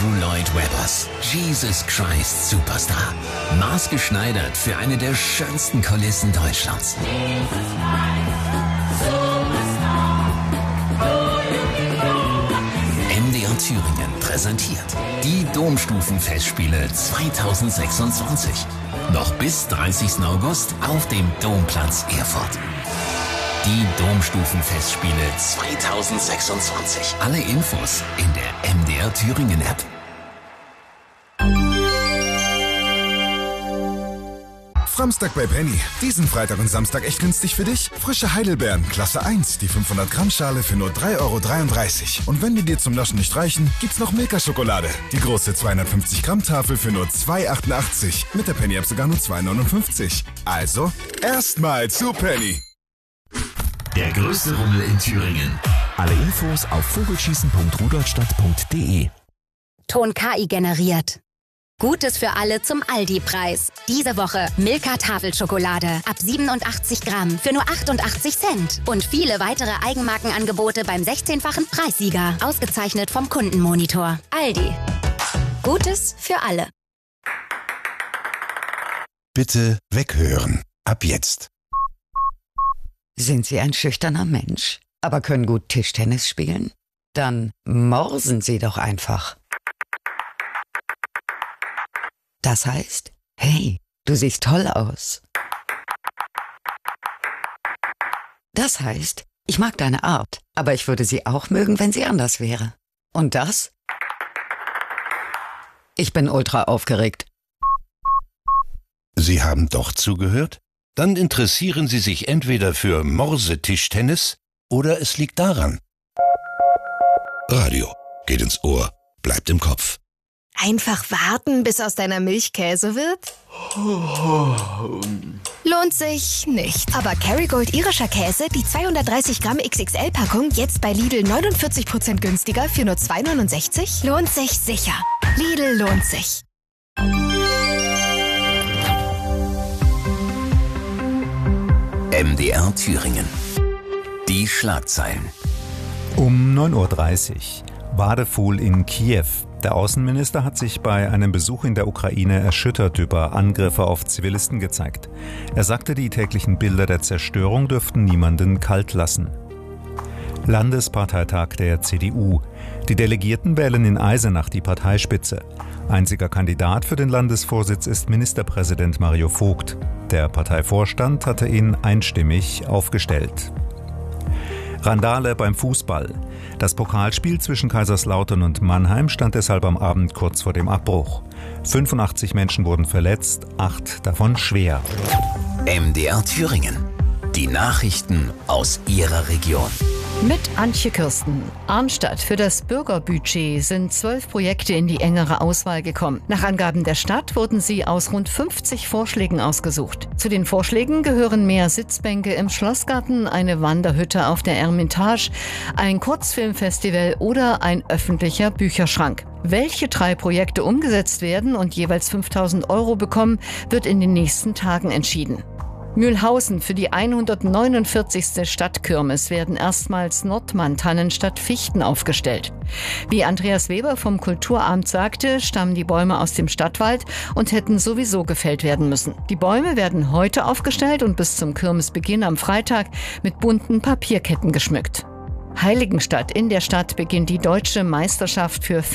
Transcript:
Andrew Lloyd Webbers, Jesus Christ Superstar. Maßgeschneidert für eine der schönsten Kulissen Deutschlands. MDR Thüringen präsentiert die Domstufenfestspiele 2026. Noch bis 30. August auf dem Domplatz Erfurt. Die Domstufenfestspiele 2026. Alle Infos in der MDR Thüringen App. Samstag bei Penny. Diesen Freitag und Samstag echt günstig für dich. Frische Heidelbeeren, Klasse 1, die 500 Gramm Schale für nur 3,33 €. Und wenn die dir zum Naschen nicht reichen, gibt's noch Milka-Schokolade. Die große 250 Gramm Tafel für nur 2,88 €. Mit der Penny-App sogar nur 2,59 €. Also, erstmal zu Penny. Der größte Rummel in Thüringen. Alle Infos auf vogelschießen.rudolstadt.de. Ton KI generiert. Gutes für alle zum Aldi-Preis. Diese Woche Milka Tafelschokolade ab 87 Gramm für nur 88 Cent. Und viele weitere Eigenmarkenangebote beim 16-fachen Preissieger. Ausgezeichnet vom Kundenmonitor. Aldi. Gutes für alle. Bitte weghören. Ab jetzt. Sind Sie ein schüchterner Mensch, aber können gut Tischtennis spielen? Dann morsen Sie doch einfach. Das heißt, hey, du siehst toll aus. Das heißt, ich mag deine Art, aber ich würde sie auch mögen, wenn sie anders wäre. Und das? Ich bin ultra aufgeregt. Sie haben doch zugehört? Dann interessieren Sie sich entweder für Morsetischtennis oder es liegt daran. Radio geht ins Ohr, bleibt im Kopf. Einfach warten, bis aus deiner Milch Käse wird? Lohnt sich nicht. Aber Kerrygold irischer Käse, die 230 Gramm XXL-Packung, jetzt bei Lidl 49% günstiger für nur 2,69 €? Lohnt sich sicher. Lidl lohnt sich. MDR Thüringen. Die Schlagzeilen. Um 9:30 Uhr. Wadefuhl in Kiew. Der Außenminister hat sich bei einem Besuch in der Ukraine erschüttert über Angriffe auf Zivilisten gezeigt. Er sagte, die täglichen Bilder der Zerstörung dürften niemanden kalt lassen. Landesparteitag der CDU. Die Delegierten wählen in Eisenach die Parteispitze. Einziger Kandidat für den Landesvorsitz ist Ministerpräsident Mario Vogt. Der Parteivorstand hatte ihn einstimmig aufgestellt. Randale beim Fußball. Das Pokalspiel zwischen Kaiserslautern und Mannheim stand deshalb am Abend kurz vor dem Abbruch. 85 Menschen wurden verletzt, 8 davon schwer. MDR Thüringen. Die Nachrichten aus Ihrer Region. Mit Antje Kirsten. Arnstadt. Für das Bürgerbudget sind 12 Projekte in die engere Auswahl gekommen. Nach Angaben der Stadt wurden sie aus rund 50 Vorschlägen ausgesucht. Zu den Vorschlägen gehören mehr Sitzbänke im Schlossgarten, eine Wanderhütte auf der Ermitage, ein Kurzfilmfestival oder ein öffentlicher Bücherschrank. Welche 3 Projekte umgesetzt werden und jeweils 5.000 € bekommen, wird in den nächsten Tagen entschieden. Mühlhausen. Für die 149. Stadtkirmes werden erstmals Nordmann-Tannen statt Fichten aufgestellt. Wie Andreas Weber vom Kulturamt sagte, stammen die Bäume aus dem Stadtwald und hätten sowieso gefällt werden müssen. Die Bäume werden heute aufgestellt und bis zum Kirmesbeginn am Freitag mit bunten Papierketten geschmückt. Heiligenstadt. In der Stadt beginnt die Deutsche Meisterschaft für